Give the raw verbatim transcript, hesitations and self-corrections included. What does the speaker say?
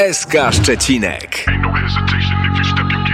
S K Szczecinek. Ain't no hesitation if you step your